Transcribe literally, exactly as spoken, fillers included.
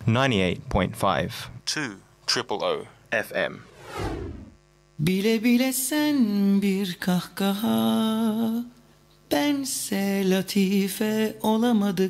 ninety-eight point five. two triple O F M. Bile bile sen bir kahkaha, bense latife olamadık.